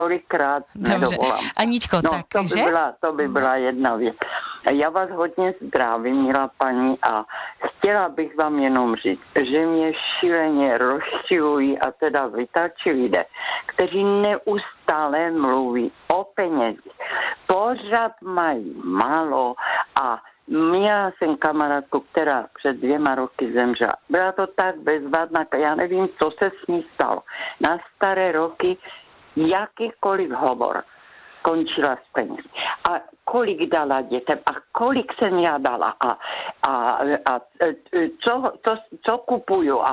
tolikrát Dobře. nedovolám. Aničko, No, tak, to by byla jedna věc. Já vás hodně zdravím, milá paní, a chtěla bych vám jenom říct, že mě šíleně rozčilují a teda vytačí lidé, kteří neustále mluví o penězích. Pořád mají málo a měla jsem kamarádku, která před 2 roky zemřela. Byla to tak bezvadná, já nevím, co se s ní stalo. Na staré roky jakýkoliv hovor končila s penězi. A kolik dala dětem a kolik jsem já dala a co kupuju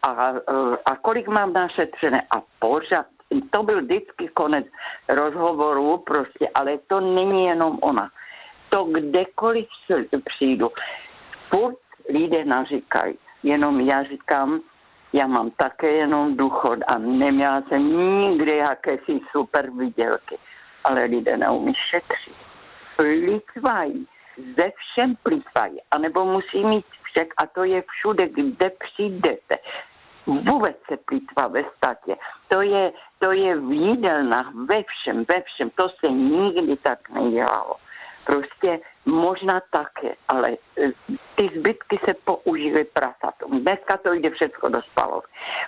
a kolik mám našetřené a pořád. To byl vždycky konec rozhovoru prostě, ale to není jenom ona. To kdekoliv přijdu, furt lidé naříkají, jenom já říkám, já mám také jenom důchod a neměla jsem nikdy jakési super výdělky, ale lidé neumí šetřit. Plýtvají, ze všem plýtvají, anebo musí mít však a to je všude, kde přijdete. Vůbec se plýtvá ve státě. To je v jídelnách, ve všem. To se nikdy tak nedělalo. Prostě možná také, ale ty zbytky se použily prasatům. Dneska to jde všechno do spalov.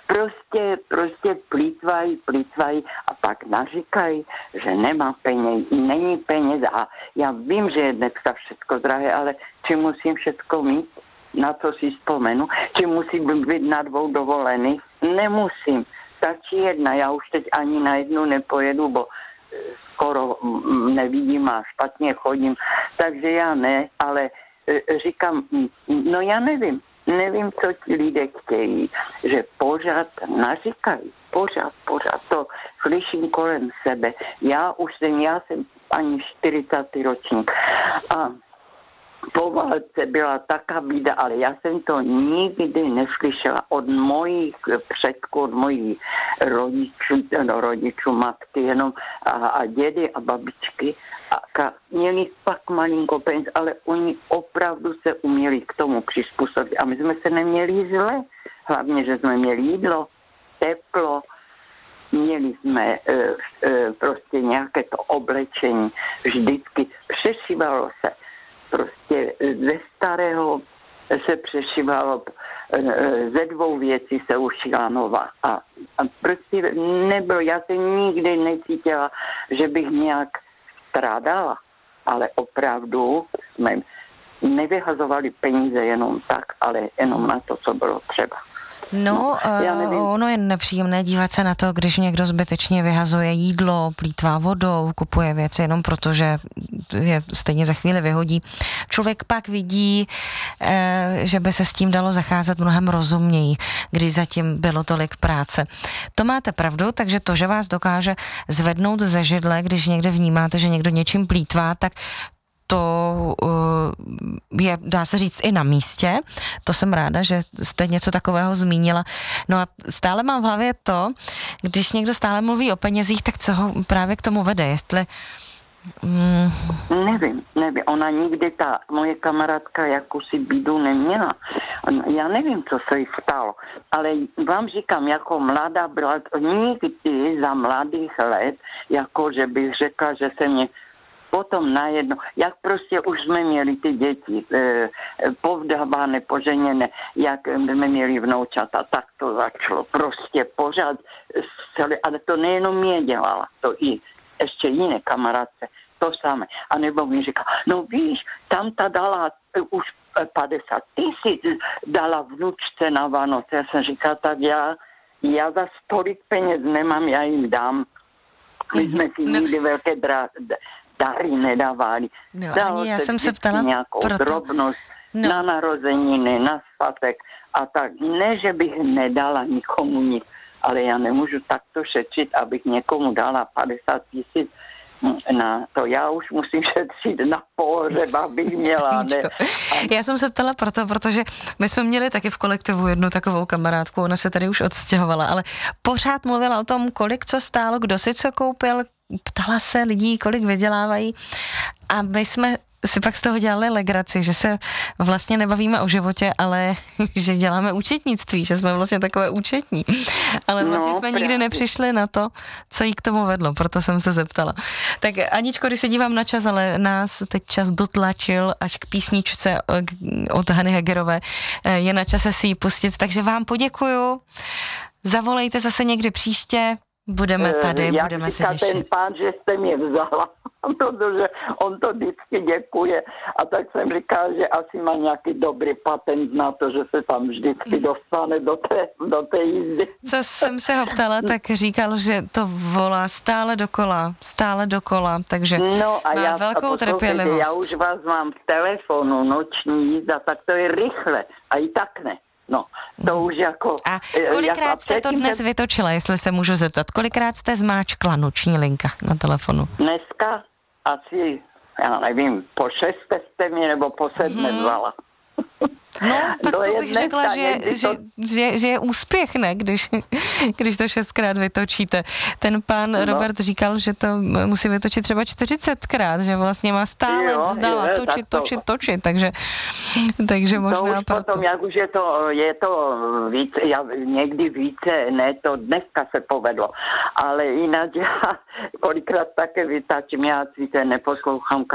Prostě plýtvají a pak naříkají, že nemá peněz, není peněz a já vím, že je dneska všechno drahé, ale či musím všechno mít, na co si vzpomenu, či musím být na 2 dovolených, nemusím. Stačí jedna, já už teď ani na jednu nepojedu, bo skoro nevidím a špatně chodím, takže já ne, ale říkám, no já nevím, co ti lidé chtějí, že pořád naříkají, pořád, to slyším kolem sebe. Já jsem ani 40. ročník a po válce byla taká bída, ale já jsem to nikdy neslyšela od mojich předků, od mojich rodičů, matky jenom a dědy a babičky. A měli pak malinko peněz, ale oni opravdu se uměli k tomu přizpůsobit. A my jsme se neměli zle, hlavně, že jsme měli jídlo, teplo, měli jsme prostě nějaké to oblečení, vždycky přešívalo se. Prostě ze starého se přešívalo, ze 2 věcí se ušila nová. A prostě nebylo, já se nikdy necítila, že bych nějak strádala, ale opravdu jsme nevyhazovali peníze jenom tak, ale jenom na to, co bylo třeba. No, ono je nepříjemné dívat se na to, když někdo zbytečně vyhazuje jídlo, plýtvá vodou, kupuje věci jenom proto, že je stejně za chvíli vyhodí. Člověk pak vidí, že by se s tím dalo zacházet mnohem rozumněji, když zatím bylo tolik práce. To máte pravdu, takže to, že vás dokáže zvednout ze židle, když někde vnímáte, že někdo něčím plýtvá, tak to je, dá se říct, i na místě. To jsem ráda, že jste něco takového zmínila. No a stále mám v hlavě to, když někdo stále mluví o penězích, tak co ho právě k tomu vede? Jestli... Nevím. Ona nikdy, ta moje kamarádka, jakousi bídu neměla. Já nevím, co se jí stalo, ale vám říkám, jako mladá byla, nikdy za mladých let, jako že bych řekla, že se mě potom najednou, jak prostě už jsme měli ty děti povdávané, poženěné, jak jsme měli vnoučata, tak to začalo. Prostě pořád, ale to nejenom mě dělala, to i ještě jiné kamarádce, to samé. A nebo mi říká, no víš, tam ta dala už 50 000 dala vnučce na Vánoce. Já jsem říkala, tak já za tolik peněz nemám, já jim dám. My jsme si nikdy velké dary nedávali. No, ani já jsem se ptala nějakou proto... drobnost na narozeniny, na svátek a tak. Ne, že bych nedala nikomu nic, ale já nemůžu takto šetřit, abych někomu dala 50 000 na to. Já už musím šetřit na pohřeb, abych měla. Ne. Já jsem se ptala protože my jsme měli taky v kolektivu jednu takovou kamarádku, ona se tady už odstěhovala, ale pořád mluvila o tom, kolik co stálo, kdo si co koupil, ptala se lidí, kolik vydělávají a my jsme si pak z toho dělali legraci, že se vlastně nebavíme o životě, ale že děláme účetnictví, že jsme vlastně takové účetní. Ale vlastně jsme nikdy nepřišli na to, co jí k tomu vedlo, proto jsem se zeptala. Tak Aničko, když se dívám na čas, ale nás teď čas dotlačil až k písničce od Hany Hegerové, je na čase si ji pustit, takže vám poděkuju. Zavolejte zase někdy příště, budeme tady, budeme se těšit. Ten pán, že jste mě vzala, protože on to vždycky děkuje a tak jsem říkal, že asi má nějaký dobrý patent na to, že se tam vždycky dostane do té jízdy. Co jsem se ho ptala, tak říkal, že to volá stále dokola, takže má velkou trpělivost. Já už vás mám v telefonu, noční jízda, tak to je rychle a i tak ne. No, to už jako... A kolikrát jste to dnes vytočila, jestli se můžu zeptat? Kolikrát jste zmáčkla noční linka na telefonu? Dneska asi, já nevím, po 6 jste mě nebo po 7 vzala. No, tak to bych řekla, že je úspěch, ne, když to 6krát vytočíte. Ten pán Robert říkal, že to musí vytočit třeba 40krát, že vlastně má stále točit, takže možná to už potom, jak už je to víc, někdy více, ne, to dneska se povedlo, ale jinak já kolikrát také vytačím, já si neposlouchám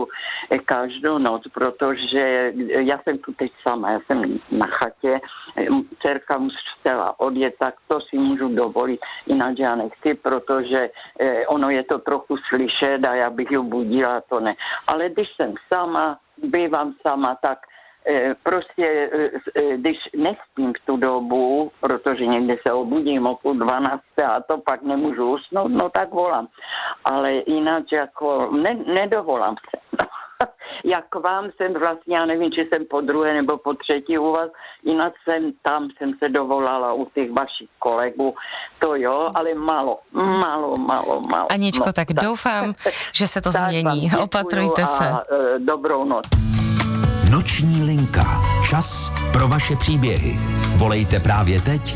každou noc, protože já jsem tu teď sama, já jsem na chatě, dcerka musela odjet, tak to si můžu dovolit, jinak já nechci, protože ono je to trochu slyšet a já bych ji budila, to ne. Ale když jsem sama, bývám sama, tak prostě, když nespím v tu dobu, protože někdy se obudím o 11:30 a to pak nemůžu usnout, no tak volám. Ale jinak jako nedovolám se. Jak vám jsem vlastně, já nevím, či jsem po druhé nebo po třetí u vás, jinak jsem se dovolala u těch vašich kolegů, to jo, ale málo. Aničko, tak doufám, že se to změní. Opatrujte se. Dobrou noc. Noční linka. Čas pro vaše příběhy. Volejte právě teď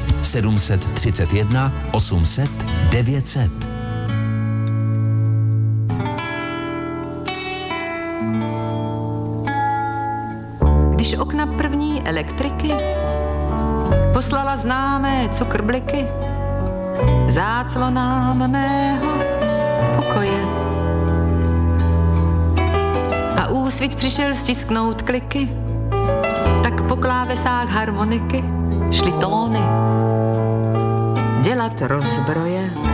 731 800 900. Když okna první elektriky poslala známé cukrbliky záclonám mého pokoje a úsvit přišel stisknout kliky, tak po klávesách harmoniky šly tóny dělat rozbroje.